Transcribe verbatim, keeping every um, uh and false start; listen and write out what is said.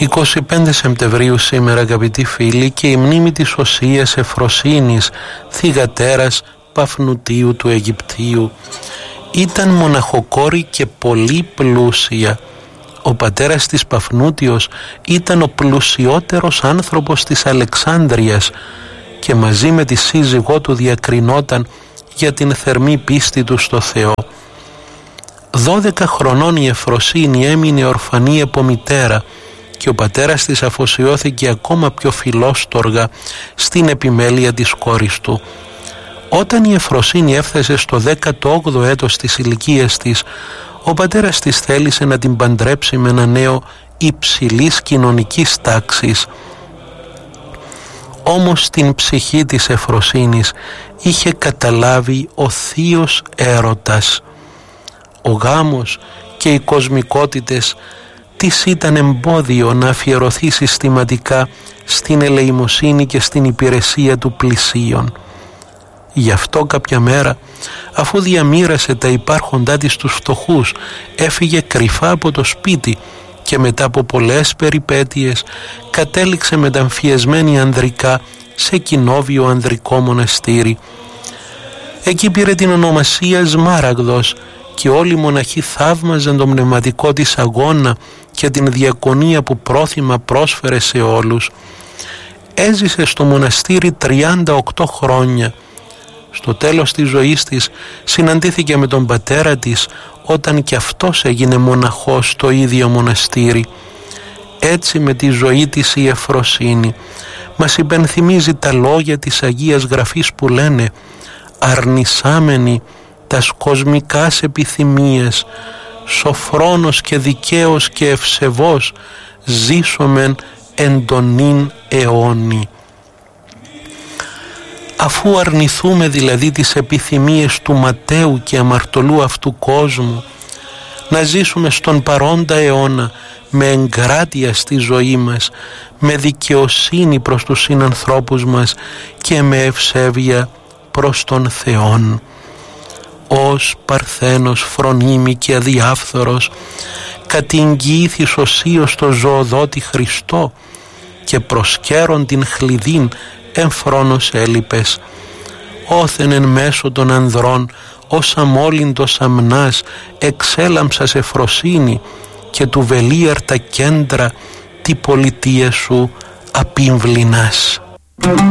εικοστή πέμπτη Σεπτεμβρίου σήμερα, αγαπητοί φίλοι, και η μνήμη της Οσίας Εφροσύνης, θυγατέρας Παφνουτίου του Αιγυπτίου. Ήταν μοναχοκόρη και πολύ πλούσια. Ο πατέρας της Παφνούτιος ήταν ο πλουσιότερος άνθρωπος της Αλεξάνδρειας και μαζί με τη σύζυγό του διακρινόταν για την θερμή πίστη του στο Θεό. Δώδεκα χρονών η Εφροσύνη έμεινε ορφανή από μητέρα και ο πατέρας της αφοσιώθηκε ακόμα πιο φιλόστοργα στην επιμέλεια της κόρης του. Όταν η Εφροσύνη έφτασε στο δέκατο όγδοο έτος της ηλικίας της, ο πατέρας της θέλησε να την παντρέψει με ένα νέο υψηλής κοινωνικής τάξης. Όμως την ψυχή της Εφροσύνης είχε καταλάβει ο θείος έρωτας. Ο γάμος και οι κοσμικότητες της ήταν εμπόδιο να αφιερωθεί συστηματικά στην ελεημοσύνη και στην υπηρεσία του πλησίον. Γι' αυτό κάποια μέρα, αφού διαμοίρασε τα υπάρχοντά της στους φτωχούς, έφυγε κρυφά από το σπίτι και μετά από πολλές περιπέτειες κατέληξε μεταμφιεσμένη ανδρικά σε κοινόβιο ανδρικό μοναστήρι. Εκεί πήρε την ονομασία Σμάραγδος και όλοι οι μοναχοί θαύμαζαν τον πνευματικό της αγώνα και την διακονία που πρόθυμα πρόσφερε σε όλους. Έζησε στο μοναστήρι τριάντα οκτώ χρόνια. Στο τέλος της ζωής της συναντήθηκε με τον πατέρα της όταν και αυτός έγινε μοναχός στο ίδιο μοναστήρι. Έτσι με τη ζωή της η Εφροσύνη μας υπενθυμίζει τα λόγια της Αγίας Γραφής που λένε «Αρνησάμενοι τας κοσμικάς επιθυμίες, σοφρόνος και δικαίος και ευσεβός, ζήσομεν εν τον νυν αιώνι». Αφού αρνηθούμε δηλαδή τις επιθυμίες του ματαίου και αμαρτωλού αυτού κόσμου, να ζήσουμε στον παρόντα αιώνα με εγκράτεια στη ζωή μας, με δικαιοσύνη προς τους συνανθρώπους μας και με ευσέβεια προς τον Θεόν. Ως Παρθένος φρονίμη και αδιάφθορος, κατηγγήθης οσίως το ζωοδότη Χριστό και προσκέρον την χλειδίν εμφρόνος έλειπες. Όθεν εν μέσω των ανδρών ως αμόλυντος αμνάς εξέλαμψας Εφροσύνη και του βελίαρτα κέντρα τη πολιτεία σου απίμβληνας.